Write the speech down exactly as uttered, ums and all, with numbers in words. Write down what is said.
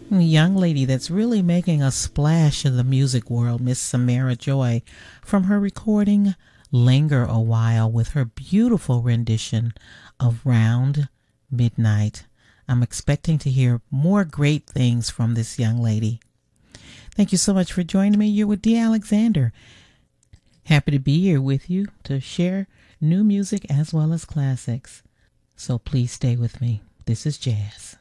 A young lady that's really making a splash in the music world, Miss Samara Joy, from her recording Linger a While with her beautiful rendition of Round Midnight. I'm expecting to hear more great things from this young lady. Thank you so much for joining me. You're with Dee Alexander. Happy to be here with you to share new music as well as classics. So please stay with me. This is jazz.